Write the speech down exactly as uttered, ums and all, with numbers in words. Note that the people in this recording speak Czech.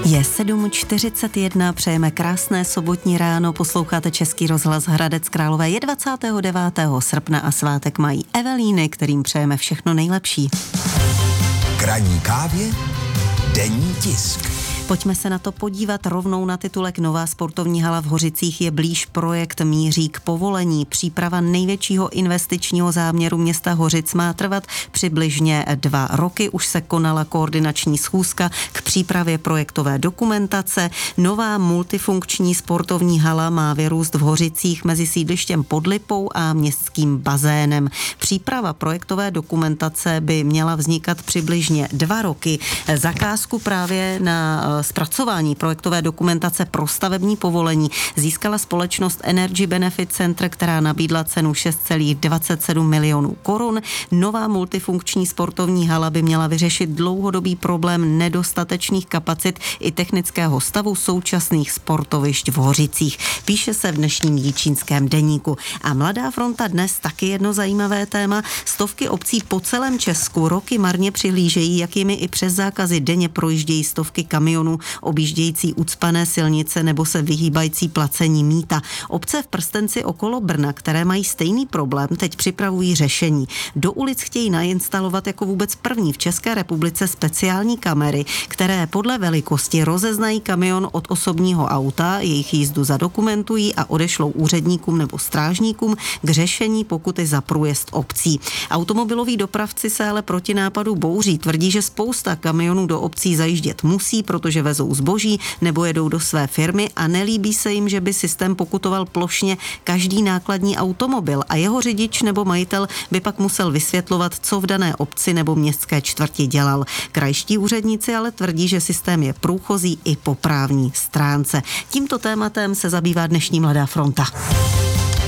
Je sedm čtyřicet jedna, přejeme krásné sobotní ráno, posloucháte Český rozhlas Hradec Králové. Je dvacátého devátého srpna a svátek mají Evelíny, kterým přejeme všechno nejlepší. K ranní kávě denní tisk. Pojďme se na to podívat rovnou na titulek. Nová sportovní hala v Hořicích je blíž, projekt míří k povolení. Příprava největšího investičního záměru města Hořic má trvat přibližně dva roky. Už se konala koordinační schůzka k přípravě projektové dokumentace. Nová multifunkční sportovní hala má vyrůst v Hořicích mezi sídlištěm Pod Lipou a městským bazénem. Příprava projektové dokumentace by měla vznikat přibližně dva roky. Zakázku právě na zpracování projektové dokumentace pro stavební povolení získala společnost Energy Benefit Center, která nabídla cenu šest celá dvacet sedm milionů korun. Nová multifunkční sportovní hala by měla vyřešit dlouhodobý problém nedostatečných kapacit i technického stavu současných sportovišť v Hořicích. Píše se v dnešním Jičínském deníku. A Mladá fronta dnes taky jedno zajímavé téma. Stovky obcí po celém Česku roky marně přihlížejí, jak jimi i přes zákazy denně projíždějí stovky kamionů objíždějící ucpané silnice nebo se vyhýbající placení mýta. Obce v prstenci okolo Brna, které mají stejný problém, teď připravují řešení. Do ulic chtějí nainstalovat jako vůbec první v České republice speciální kamery, které podle velikosti rozeznají kamion od osobního auta, jejich jízdu zadokumentují a odešlou úředníkům nebo strážníkům k řešení pokuty za průjezd obcí. Automobiloví dopravci se ale proti nápadu bouří. Tvrdí, že spousta kamionů do obcí zajíždět musí, protože vezou zboží nebo jedou do své firmy a nelíbí se jim, že by systém pokutoval plošně každý nákladní automobil a jeho řidič nebo majitel by pak musel vysvětlovat, co v dané obci nebo městské čtvrti dělal. Krajští úředníci ale tvrdí, že systém je průchozí i po právní stránce. Tímto tématem se zabývá dnešní Mladá fronta.